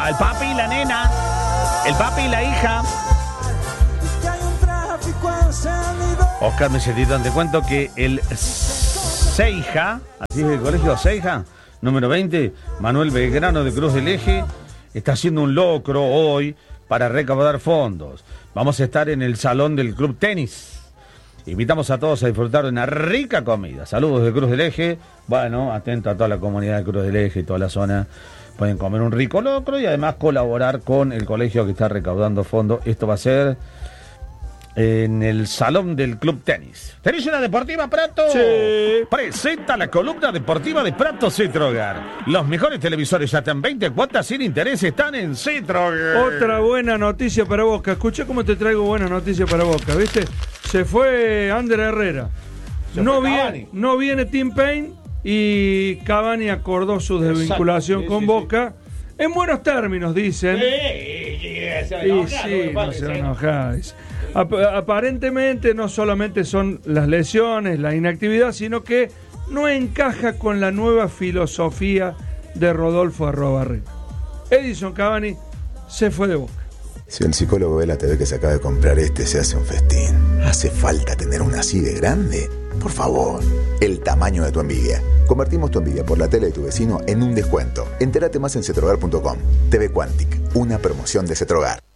El papi y la nena, el papi y la hija. Oscar Mesetitón, te cuento que el Ceija, así es el colegio Ceija, número 20, Manuel Belgrano de Cruz del Eje, está haciendo un locro hoy para recaudar fondos. Vamos a estar en el salón del Club Tenis. Invitamos a todos a disfrutar de una rica comida. Saludos de Cruz del Eje. Bueno, atento a toda la comunidad de Cruz del Eje y toda la zona. Pueden comer un rico locro y además colaborar con el colegio que está recaudando fondos. Esto va a ser en el salón del Club Tenis. ¿Tenés una deportiva, Prato? Sí. Presenta la columna deportiva de Prato Cetrogar. Los mejores televisores ya están 20 cuotas sin interés, están en Cetrogar. Otra buena noticia para Boca. Escucha cómo te traigo buena noticia para Boca, ¿viste? Se fue Ander Herrera. No viene Tim Payne y Cavani acordó su desvinculación con Boca. En buenos términos, dicen. No se va a enojar. Aparentemente no solamente son las lesiones, la inactividad, sino que no encaja con la nueva filosofía de Rodolfo Arrobarrena. Edison Cavani se fue de Boca. Si el psicólogo ve la TV que se acaba de comprar se hace un festín. ¿Hace falta tener una así de grande? Por favor, el tamaño de tu envidia. Convertimos tu envidia por la tele de tu vecino en un descuento. Entérate más en cetrogar.com. TV Quantic, una promoción de Cetrogar.